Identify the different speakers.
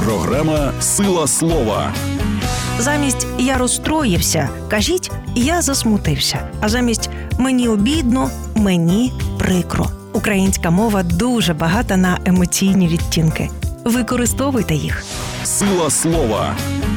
Speaker 1: Програма «Сила слова».
Speaker 2: Замість «я розстроївся» кажіть «я засмутився», а замість «мені обідно» – «мені прикро». Українська мова дуже багата на емоційні відтінки. Використовуйте їх.
Speaker 1: «Сила слова».